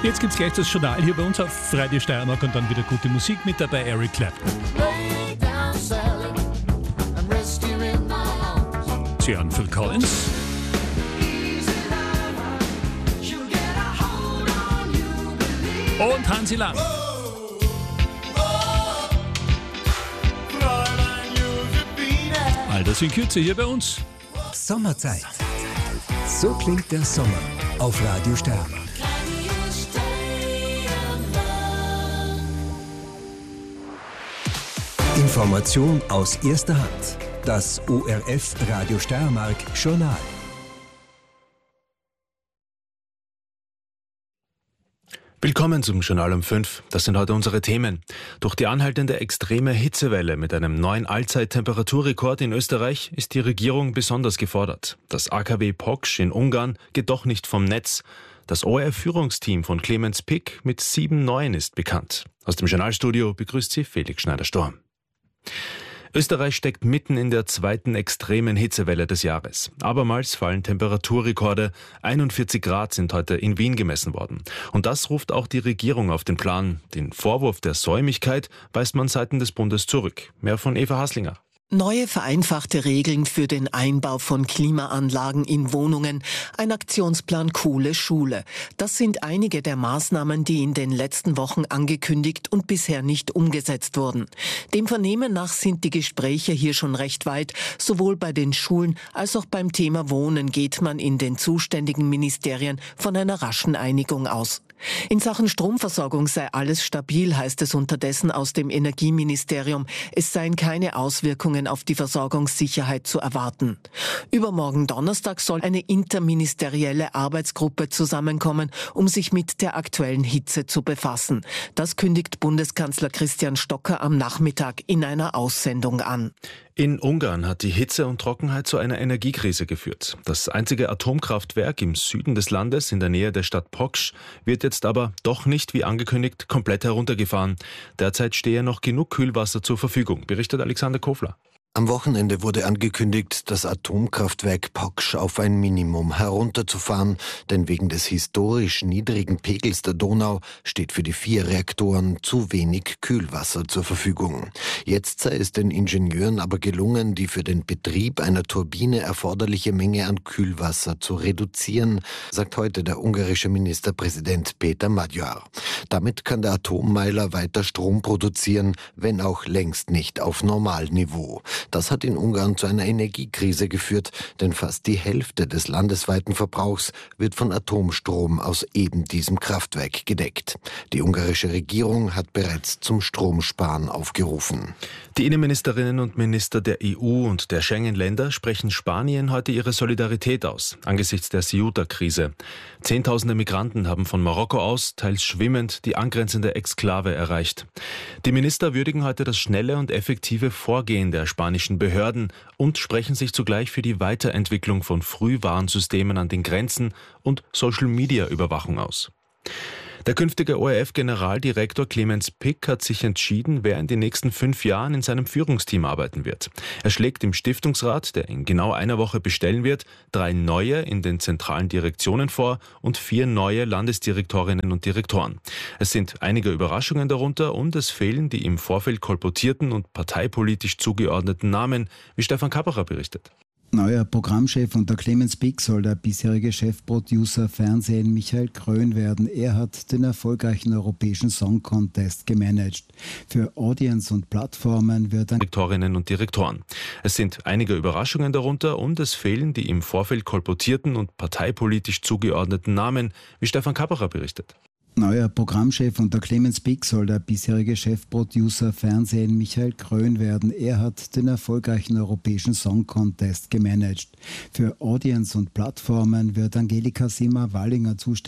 Jetzt gibt's gleich das Journal hier bei uns auf Radio Steiermark und dann wieder gute Musik mit dabei, Eric Clapton. Sie hören Phil Collins. Und Hansi Lang. All das in Kürze hier bei uns. Sommerzeit. So klingt der Sommer auf Radio Steiermark. Information aus erster Hand. Das ORF Radio Steiermark Journal. Willkommen zum Journal um 5. Das sind heute unsere Themen. Durch die anhaltende extreme Hitzewelle mit einem neuen Allzeittemperaturrekord in Österreich ist die Regierung besonders gefordert. Das AKW Poksch in Ungarn geht doch nicht vom Netz. Das ORF-Führungsteam von Clemens Pick mit 7 Neuen ist bekannt. Aus dem Journalstudio begrüßt sie Felix Schneider-Storm. Österreich steckt mitten in der zweiten extremen Hitzewelle des Jahres. Abermals fallen Temperaturrekorde. 41 Grad sind heute in Wien gemessen worden. Und das ruft auch die Regierung auf den Plan. Den Vorwurf der Säumigkeit weist man seitens des Bundes zurück. Mehr von Eva Haslinger. Neue vereinfachte Regeln für den Einbau von Klimaanlagen in Wohnungen, ein Aktionsplan Coole Schule. Das sind einige der Maßnahmen, die in den letzten Wochen angekündigt und bisher nicht umgesetzt wurden. Dem Vernehmen nach sind die Gespräche hier schon recht weit. Sowohl bei den Schulen als auch beim Thema Wohnen geht man in den zuständigen Ministerien von einer raschen Einigung aus. In Sachen Stromversorgung sei alles stabil, heißt es unterdessen aus dem Energieministerium. Es seien keine Auswirkungen auf die Versorgungssicherheit zu erwarten. Übermorgen Donnerstag soll eine interministerielle Arbeitsgruppe zusammenkommen, um sich mit der aktuellen Hitze zu befassen. Das kündigt Bundeskanzler Christian Stocker am Nachmittag in einer Aussendung an. In Ungarn hat die Hitze und Trockenheit zu einer Energiekrise geführt. Das einzige Atomkraftwerk im Süden des Landes, in der Nähe der Stadt Poksch, wird jetzt aber doch nicht, wie angekündigt, komplett heruntergefahren. Derzeit stehe noch genug Kühlwasser zur Verfügung, berichtet Alexander Kofler. Am Wochenende wurde angekündigt, das Atomkraftwerk Poksch auf ein Minimum herunterzufahren, denn wegen des historisch niedrigen Pegels der Donau steht für die 4 Reaktoren zu wenig Kühlwasser zur Verfügung. Jetzt sei es den Ingenieuren aber gelungen, die für den Betrieb einer Turbine erforderliche Menge an Kühlwasser zu reduzieren, sagt heute der ungarische Ministerpräsident Péter Magyar. Damit kann der Atommeiler weiter Strom produzieren, wenn auch längst nicht auf Normalniveau. Das hat in Ungarn zu einer Energiekrise geführt, denn fast die Hälfte des landesweiten Verbrauchs wird von Atomstrom aus eben diesem Kraftwerk gedeckt. Die ungarische Regierung hat bereits zum Stromsparen aufgerufen. Die Innenministerinnen und Minister der EU und der Schengen-Länder sprechen Spanien heute ihre Solidarität aus, angesichts der Ceuta-Krise. Zehntausende Migranten haben von Marokko aus, teils schwimmend, die angrenzende Exklave erreicht. Die Minister würdigen heute das schnelle und effektive Vorgehen der spanischen Behörden und sprechen sich zugleich für die Weiterentwicklung von Frühwarnsystemen an den Grenzen und Social-Media-Überwachung aus. Der künftige ORF-Generaldirektor Clemens Pick hat sich entschieden, wer in den nächsten 5 Jahren in seinem Führungsteam arbeiten wird. Er schlägt im Stiftungsrat, der in genau einer Woche bestellen wird, 3 neue in den zentralen Direktionen vor und 4 neue Landesdirektorinnen und Direktoren. Es sind einige Überraschungen darunter und es fehlen die im Vorfeld kolportierten und parteipolitisch zugeordneten Namen, wie Stefan Kapperer berichtet. Neuer Programmchef unter Clemens Pick soll der bisherige Chefproducer Fernsehen Michael Krön werden. Er hat den erfolgreichen europäischen Song Contest gemanagt. Für Audience und Plattformen wird ein Direktorinnen und Direktoren. Es sind einige Überraschungen darunter und es fehlen die im Vorfeld kolportierten und parteipolitisch zugeordneten Namen, wie Stefan Kapperer berichtet. Neuer Programmchef unter Clemens Pick soll der bisherige Chefproducer Fernsehen Michael Krön werden. Er hat den erfolgreichen europäischen Song Contest gemanagt. Für Audience und Plattformen wird Angelika Simmer-Wallinger zuständig.